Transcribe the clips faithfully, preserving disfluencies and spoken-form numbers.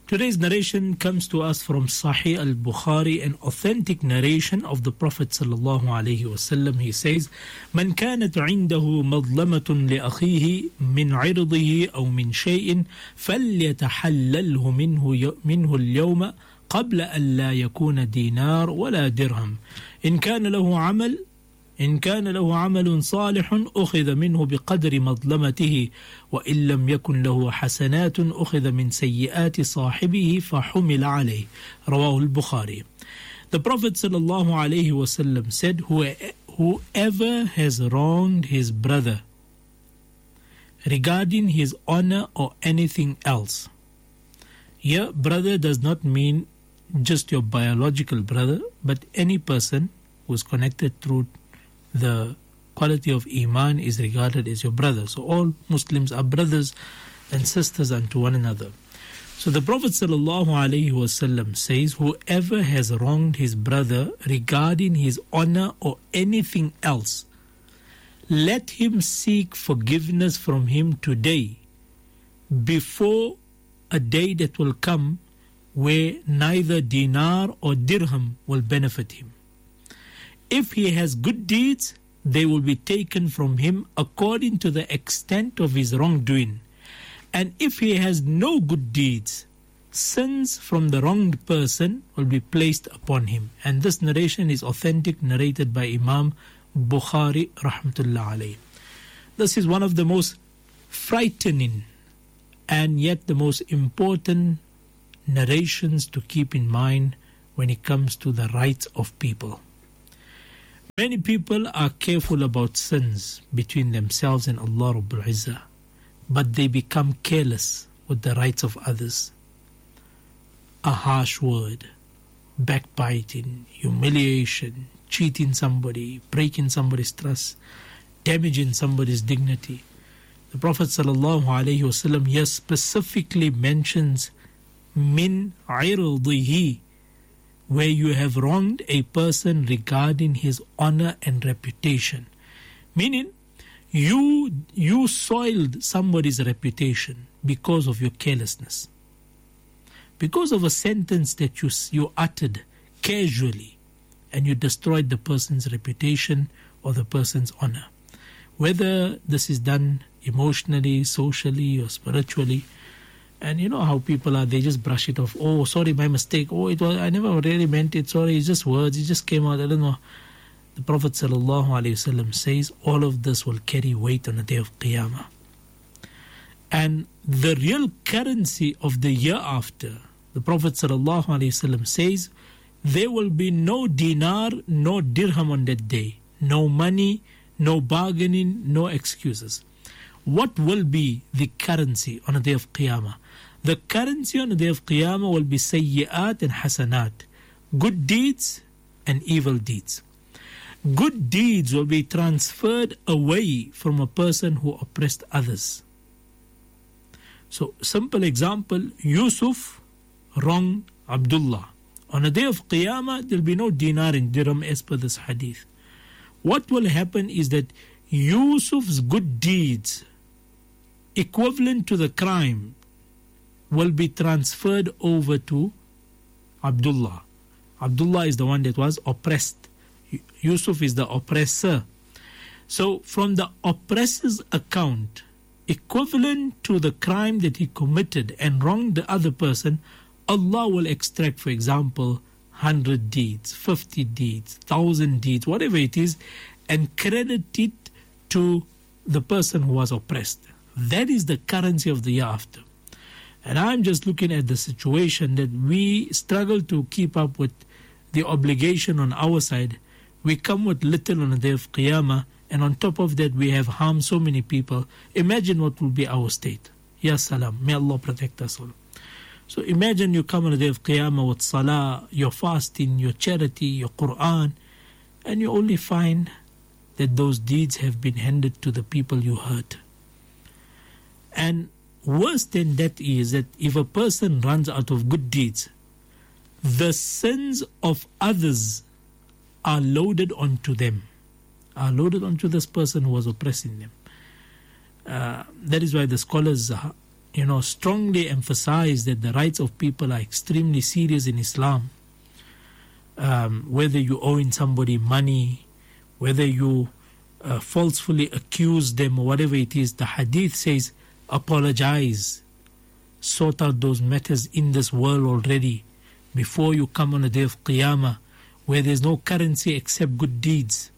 Today's narration comes to us from Sahih al-Bukhari, an authentic narration of the Prophet sallallahu alaihi wasallam. He says, "Man kanat عنده مظلمة لأخيه من عرضه أو من شيء فليتحلله منه منه اليوم قبل أن لا يكون دينار ولا درهم. إن كان له عمل إن كان له عمل صالح أخذ منه بقدر مظلمته وإن لم يكن له حسنات أخذ من سيئات صاحبه فحمل عليه." رواه البخاري. The Prophet sallallahu alaihi wasallam said, whoever has wronged his brother regarding his honor or anything else. Here, brother does not mean just your biological brother, but any person who is connected through the quality of Iman is regarded as your brother. So all Muslims are brothers and sisters unto one another. So the Prophet sallallahu alaihi wasallam says, whoever has wronged his brother regarding his honor or anything else, let him seek forgiveness from him today, before a day that will come where neither dinar or dirham will benefit him. If he has good deeds, they will be taken from him according to the extent of his wrongdoing. And if he has no good deeds, sins from the wronged person will be placed upon him. And this narration is authentic, narrated by Imam Bukhari rahmatullah alayhi. This is one of the most frightening and yet the most important narrations to keep in mind when it comes to the rights of people. Many people are careful about sins between themselves and Allah Rabbul Izzah, but they become careless with the rights of others. A harsh word, backbiting, humiliation, cheating somebody, breaking somebody's trust, damaging somebody's dignity. The Prophet sallallahu alaihi wasallam here specifically mentions min irdihi, where you have wronged a person regarding his honor and reputation. Meaning, you you soiled somebody's reputation because of your carelessness. Because of a sentence that you, you uttered casually, and you destroyed the person's reputation or the person's honor. Whether this is done emotionally, socially, or spiritually. And you know how people are, they just brush it off. Oh, sorry, my mistake. Oh, it was, I never really meant it. Sorry, it's just words. It just came out. I don't know. The Prophet sallallahu alaihi wasallam says all of this will carry weight on the day of Qiyamah. And the real currency of the year after, the Prophet sallallahu alaihi wasallam says, there will be no dinar, no dirham on that day. No money, no bargaining, no excuses. What will be the currency on the day of Qiyamah? The currency on the day of Qiyamah will be sayyi'at and hasanat, good deeds and evil deeds. Good deeds will be transferred away from a person who oppressed others. So, simple example, Yusuf wronged Abdullah. On the day of Qiyamah, there will be no dinar and dirham as per this hadith. What will happen is that Yusuf's good deeds, equivalent to the crime, will be transferred over to Abdullah. Abdullah is the one that was oppressed. Yusuf is the oppressor. So from the oppressor's account, equivalent to the crime that he committed and wronged the other person, Allah will extract, for example, one hundred deeds, fifty deeds, one thousand deeds, whatever it is, and credit it to the person who was oppressed. That is the currency of the year after. And I'm just looking at the situation that we struggle to keep up with the obligation on our side. We come with little on the day of Qiyamah, and on top of that we have harmed so many people. Imagine what will be our state. Ya salam, may Allah protect us all. So imagine you come on the day of Qiyamah with salah, your fasting, your charity, your Quran, and you only find that those deeds have been handed to the people you hurt. And worse than that is that if a person runs out of good deeds, the sins of others are loaded onto them, are loaded onto this person who was oppressing them. Uh, that is why the scholars you know, strongly emphasize that the rights of people are extremely serious in Islam. Um, whether you owe in somebody money, whether you uh, falsely accuse them or whatever it is, the hadith says, apologize, sort out those matters in this world already before you come on the day of Qiyamah, where there's no currency except good deeds.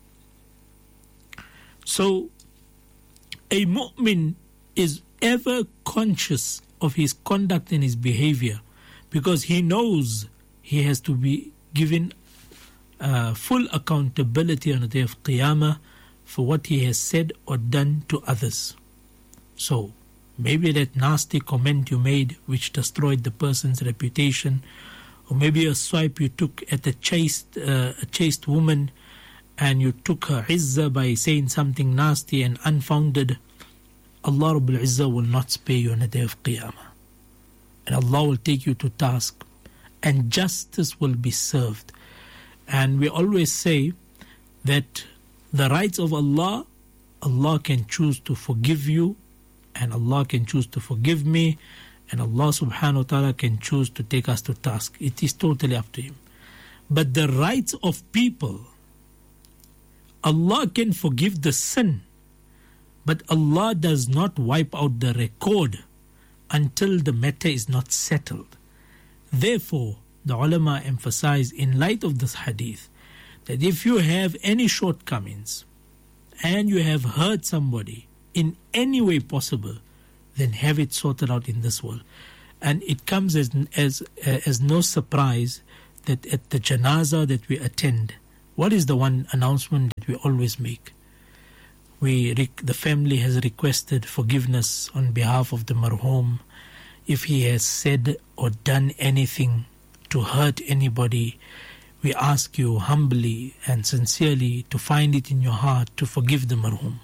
So a mu'min is ever conscious of his conduct and his behavior, because he knows he has to be given uh, full accountability on the day of Qiyamah for what he has said or done to others. So maybe that nasty comment you made which destroyed the person's reputation, or maybe a swipe you took at a chaste, uh, a chaste woman, and you took her izzah by saying something nasty and unfounded, Allah Rabbul Izzah will not spare you on the day of Qiyamah. And Allah will take you to task, and justice will be served. And we always say that the rights of Allah, Allah can choose to forgive you, and Allah can choose to forgive me, and Allah subhanahu wa ta'ala can choose to take us to task. It is totally up to Him. But the rights of people, Allah can forgive the sin, but Allah does not wipe out the record until the matter is not settled. Therefore, the ulama emphasize in light of this hadith that if you have any shortcomings and you have hurt somebody in any way possible, then have it sorted out in this world. And it comes as as as no surprise that at the janazah that we attend, what is the one announcement that we always make? We the family has requested forgiveness on behalf of the marhum if he has said or done anything to hurt anybody. We ask you humbly and sincerely to find it in your heart to forgive the marhum.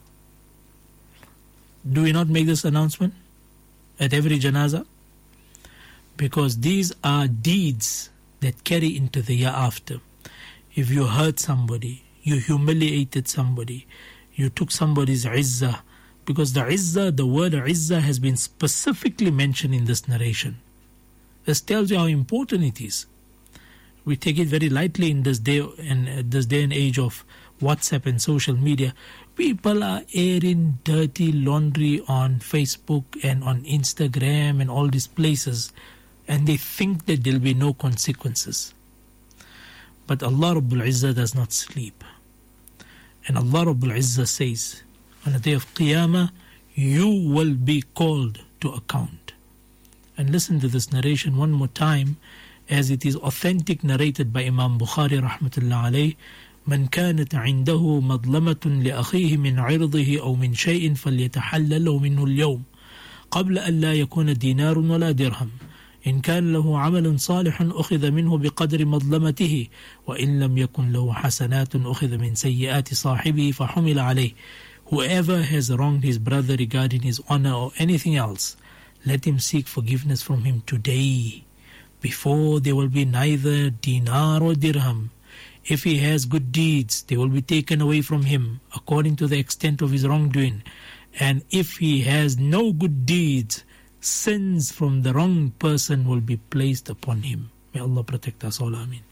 Do we not make this announcement at every janazah? Because these are deeds that carry into the year after. If you hurt somebody, you humiliated somebody, you took somebody's izzah, because the izzah, the word izzah has been specifically mentioned in this narration. This tells you how important it is. We take it very lightly in this day and uh, this day and age of WhatsApp and social media. People are airing dirty laundry on Facebook and on Instagram and all these places, and they think that there will be no consequences. But Allah Rabbul Izzah does not sleep. And Allah Rabbul Izzah says, on the day of Qiyamah, you will be called to account. And listen to this narration one more time, as it is authentic, narrated by Imam Bukhari rahmatullah alayh. من كانت عنده مظلمة لأخيه من عرضه أو من شيء فليتحلله منه اليوم قبل أن لا يكون دينار ولا درهم إن كان له عمل صالح أخذ منه بقدر مظلمته وإن لم يكن له حسنات أخذ من سيئات صاحبه فحمل عليه. Whoever has wronged his brother regarding his honor or anything else, let him seek forgiveness from him today, before there will be neither dinar or dirham. If he has good deeds, they will be taken away from him according to the extent of his wrongdoing. And if he has no good deeds, sins from the wrong person will be placed upon him. May Allah protect us all. Ameen.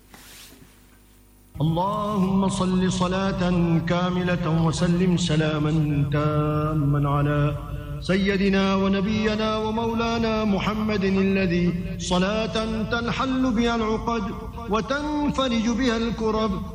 اللهم صل صلاة كاملة وسلم سلاما تاما على سيدنا ونبينا ومولانا محمد الذي صلاة تنحل بها العقد وتنفرج بها الكرب